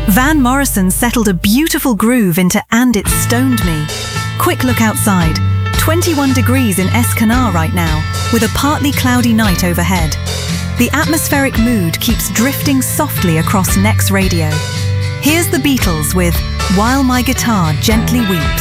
Van Morrison settled a beautiful groove into And It Stoned Me. Quick look outside. 21 degrees in Escanard right now, with a partly cloudy night overhead. The atmospheric mood keeps drifting softly across Next Radio. Here's the Beatles with While My Guitar Gently Weeps.